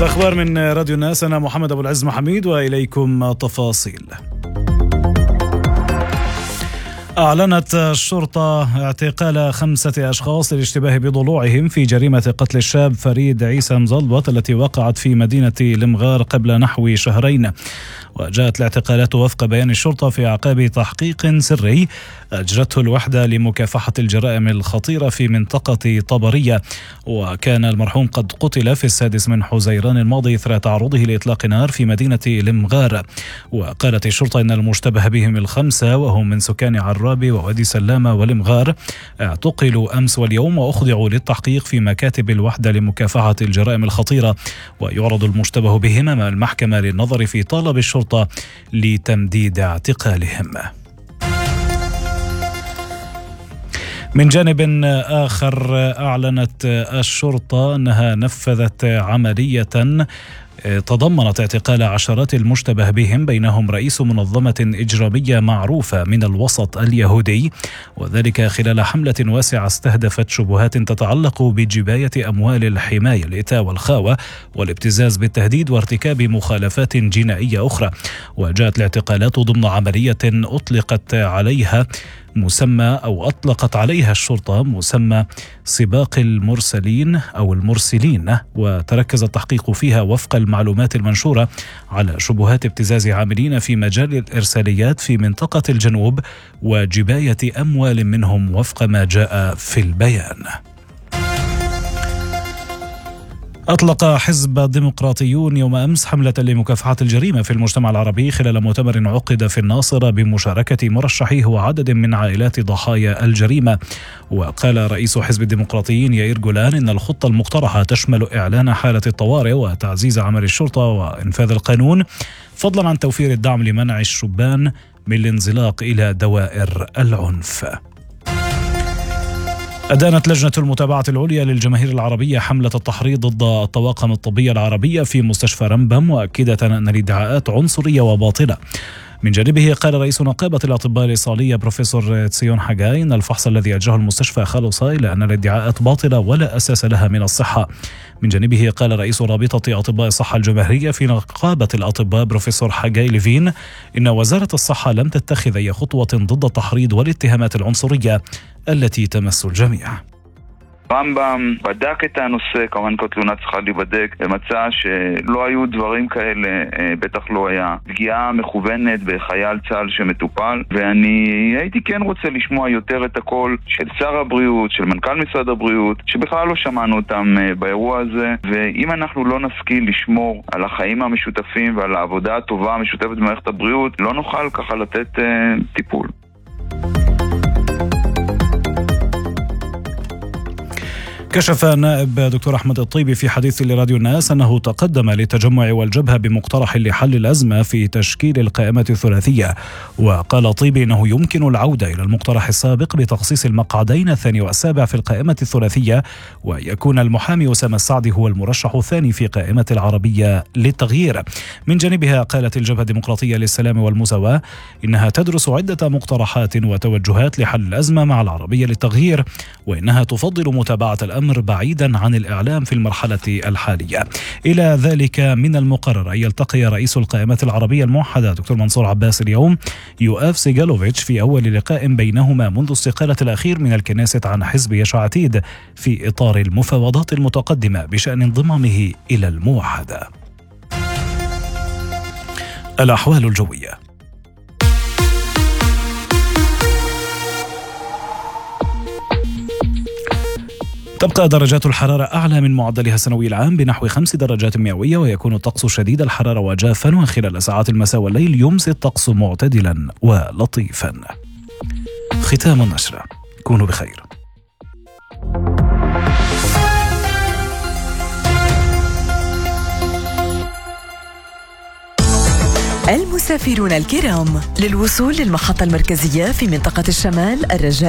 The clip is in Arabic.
الأخبار من راديو الناس، أنا محمد أبو العز محميد وإليكم تفاصيل. أعلنت الشرطة اعتقال 5 أشخاص للاشتباه بضلوعهم في جريمة قتل الشاب فريد عيسى مزلبط التي وقعت في مدينة المغار قبل نحو شهرين. وجاءت الاعتقالات وفق بيان الشرطة في أعقاب تحقيق سري أجرته الوحدة لمكافحة الجرائم الخطيرة في منطقة طبرية. وكان المرحوم قد قتل في 6 من حزيران الماضي إثر تعرضه لإطلاق نار في مدينة المغار. وقالت الشرطة إن المشتبه بهم 5 وهم من سكان عرابي ووادي سلامة والمغار اعتقلوا أمس واليوم وأخضعوا للتحقيق في مكاتب الوحدة لمكافحة الجرائم الخطيرة. ويعرض المشتبه بهم أمام المحكمة للنظر في طلب الشرطة لتمديد اعتقالهم. من جانب آخر، أعلنت الشرطة أنها نفذت عملية تضمنت اعتقال عشرات المشتبه بهم، بينهم رئيس منظمة إجرامية معروفة من الوسط اليهودي، وذلك خلال حملة واسعة استهدفت شبهات تتعلق بجباية أموال الحماية، الإيتاء والخاوة والابتزاز بالتهديد وارتكاب مخالفات جنائية أخرى. وجاءت الاعتقالات ضمن عملية أطلقت عليها الشرطة مسمى سباق المرسلين أو المرسلين، وتركز التحقيق فيها وفق المعلومات المنشورة على شبهات ابتزاز عاملين في مجال الإرساليات في منطقة الجنوب وجباية أموال منهم وفق ما جاء في البيان. أطلق حزب ديمقراطيون يوم أمس حملة لمكافحة الجريمة في المجتمع العربي خلال مؤتمر عقد في الناصرة بمشاركة مرشحيه وعدد من عائلات ضحايا الجريمة. وقال رئيس حزب الديمقراطيين يائير جولان إن الخطة المقترحة تشمل إعلان حالة الطوارئ وتعزيز عمل الشرطة وإنفاذ القانون، فضلا عن توفير الدعم لمنع الشبان من الانزلاق إلى دوائر العنف. أدانت لجنة المتابعة العليا للجماهير العربية حملة التحريض ضد الطواقم الطبية العربية في مستشفى رمبم، مؤكدة أن الادعاءات عنصرية وباطلة. من جانبه قال رئيس نقابة الأطباء الإيصالية بروفيسور تسيون حجاي إن الفحص الذي أجراه المستشفى خلص إلى أن الادعاءات باطلة ولا أساس لها من الصحة. من جانبه قال رئيس رابطة أطباء الصحة الجماهيرية في نقابة الأطباء بروفيسور حجاي ليفين إن وزارة الصحة لم تتخذ أي خطوة ضد التحريض والاتهامات العنصرية التي תמס الجميع. רמב"ם בדק את הנושא, כמובן כל תלונה צריכה להיבדק, ומצא שלא היו דברים כאלה, בטח לא היה פגיעה מכוונת בחייל צה"ל שמטופל, ואני הייתי כן רוצה לשמוע יותר את הקול של שר הבריאות, של מנכ"ל משרד הבריאות, שבכלל לא שמענו אותם באירוע הזה, ואם אנחנו לא נשכיל לשמור על החיים המשותפים ועל העבודה הטובה המשותפת במערכת הבריאות, לא נוכל ככה לתת טיפול. كشف النائب دكتور أحمد الطيبي في حديث لراديو الناس أنه تقدم للتجمع والجبهة بمقترح لحل الأزمة في تشكيل القائمة الثلاثية. وقال طيبي أنه يمكن العودة إلى المقترح السابق بتخصيص المقعدين 2 و7 في القائمة الثلاثية، ويكون المحامي أسامة السعدي هو المرشح الثاني في قائمة العربية للتغيير. من جانبها قالت الجبهة الديمقراطية للسلام والمساواة إنها تدرس عدة مقترحات وتوجهات لحل الأزمة مع العربية للتغيير، وإنها تفضل متابعة الأمر بعيدا عن الإعلام في المرحلة الحالية. إلى ذلك من المقرر أن يلتقي رئيس القائمة العربية الموحدة دكتور منصور عباس اليوم يؤاف سيغالوفيتش في أول لقاء بينهما منذ استقالة الأخير من الكنيست عن حزب يشع عتيد في إطار المفاوضات المتقدمة بشأن انضمامه إلى الموحدة. الأحوال الجوية. تبقى درجات الحرارة أعلى من معدلها السنوي العام بنحو 5 درجات مئوية، ويكون الطقس شديد الحرارة وجافا، وخلال ساعات المساء والليل يمسي الطقس معتدلا ولطيفا. ختام النشرة، كونوا بخير. المسافرون الكرام، للوصول للمحطة المركزية في منطقة الشمال الرجاء